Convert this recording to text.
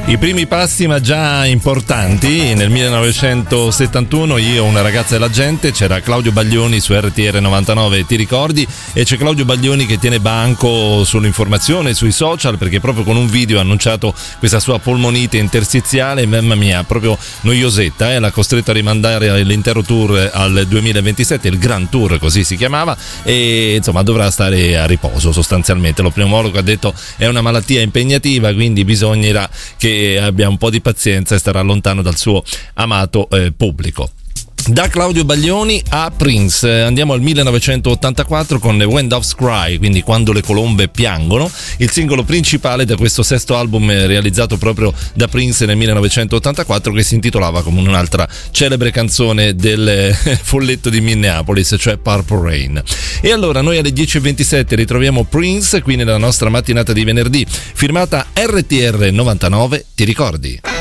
I primi passi ma già importanti. Nel 1971 io, una ragazza della gente, c'era Claudio Baglioni su RTR 99, ti ricordi? E c'è Claudio Baglioni che tiene banco sull'informazione, sui social, perché proprio con un video ha annunciato questa sua polmonite interstiziale, mamma mia, proprio noiosetta, l'ha costretto a rimandare l'intero tour al 2027, il Grand Tour così si chiamava, e insomma dovrà stare a riposo sostanzialmente. Lo pneumologo ha detto è una malattia impegnativa, quindi bisognerà che abbia un po' di pazienza e starà lontano dal suo amato pubblico. Da Claudio Baglioni a Prince andiamo al 1984 con When Doves Cry, quindi Quando le colombe piangono, il singolo principale da questo sesto album realizzato proprio da Prince nel 1984, che si intitolava come un'altra celebre canzone del folletto di Minneapolis, cioè Purple Rain. E allora noi alle 10.27 ritroviamo Prince qui nella nostra mattinata di venerdì, firmata RTR 99, ti ricordi?